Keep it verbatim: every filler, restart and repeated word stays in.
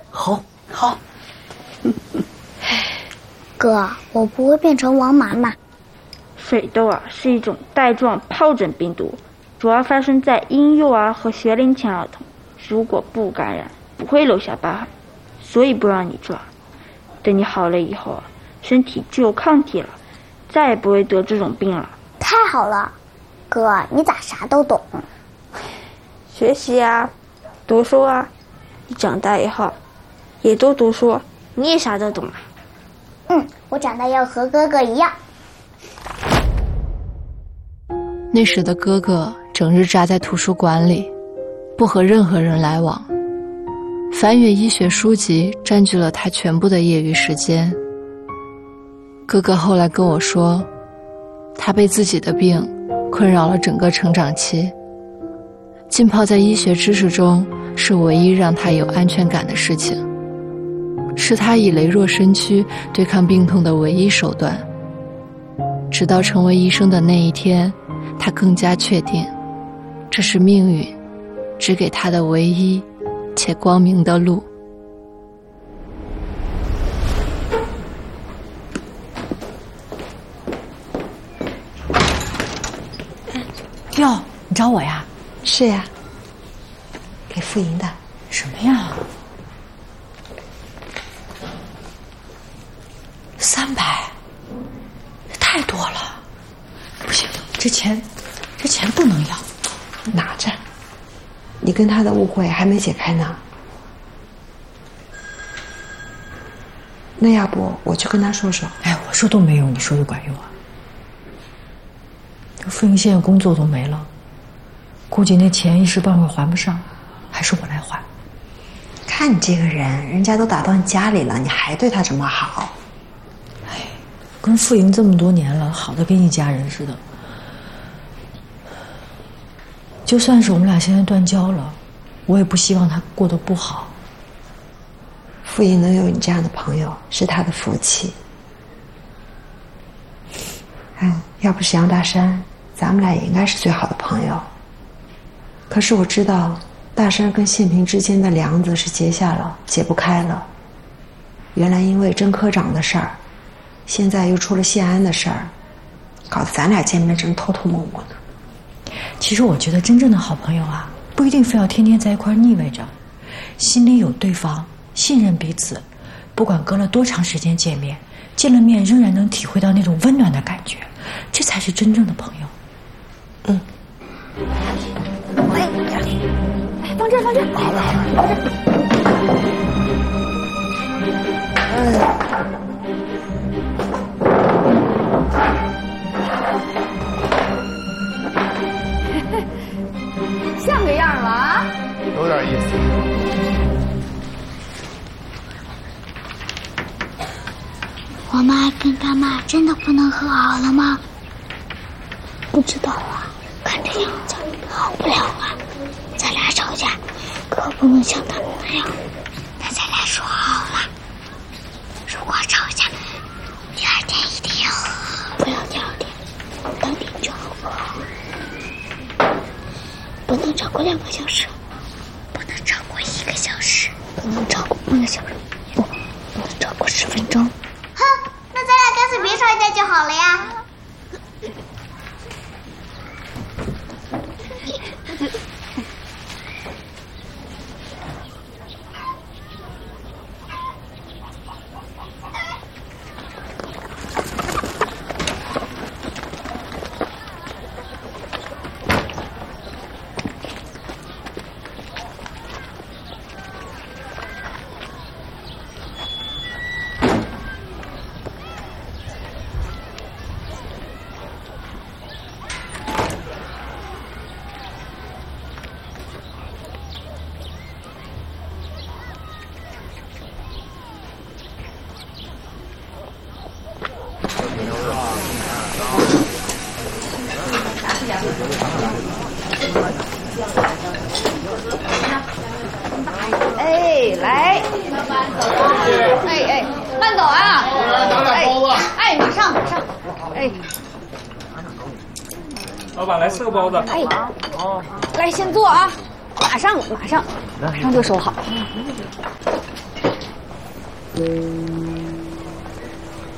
好，好。 哥，我不会变成王麻麻。 水痘啊是一种带状疱疹病毒，主要发生在婴幼儿和学龄前儿童，如果不感染，不会留下疤痕，所以不让你抓。等你好了以后啊，身体就有抗体了，再也不会得这种病了。 太好了，哥，你咋啥都懂？ 学习啊，读书啊，你长大以后也多读书，你也啥都懂啊。 嗯，我长大要和哥哥一样。 那时的哥哥整日扎在图书馆里，不和任何人来往，翻阅医学书籍占据了他全部的业余时间。哥哥后来跟我说，他被自己的病困扰了整个成长期，浸泡在医学知识中是唯一让他有安全感的事情，是他以羸弱身躯对抗病痛的唯一手段。直到成为医生的那一天，他更加确定，这是命运指给他的唯一且光明的路。 哟，你找我呀？ 是呀，给傅莹的。 什么呀？三百，太多了，不行，这钱，这钱不能要， 拿着。你跟他的误会还没解开呢。那要不我去跟他说说？ 哎，我说都没用，你说就管用啊？傅莹现在工作都没了，估计那钱一时半会还不上，还是我来还。 看你这个人，人家都打到你家里了，你还对他这么好。 哎，跟傅莹这么多年了，好的跟一家人似的。就算是我们俩现在断交了，我也不希望他过得不好。 傅莹能有你这样的朋友，是他的福气。哎，要不是杨大山，咱们俩也应该是最好的朋友。可是我知道，大山跟宪平之间的梁子是结下了，解不开了。原来因为甄科长的事儿，现在又出了谢安的事儿，搞得咱俩见面正偷偷摸摸呢。 其实我觉得真正的好朋友啊，不一定非要天天在一块腻味着，心里有对方，信任彼此，不管隔了多长时间见面，见了面仍然能体会到那种温暖的感觉，这才是真正的朋友。 嗯。 哎，放这放这。 好了好了。嗯。 像个样了啊！ 有点意思。 我妈跟他妈真的不能和好了吗？不知道啊，看这样子好不了啊。咱俩吵架，可不能像他们那样。那咱俩说好了，如果吵架，第二天一定要和，不要第二天，当天就和。不能超过两个小时，不能超过一个小时，不能超过半个小时，不，不能超过十分钟。哼，那咱俩干脆别吵架就好了呀。 哎，来，哎哎，慢走啊！哎哎，马上马上，哎， 老板来四个包子。 哎，来先坐啊，马上马上马上就收好。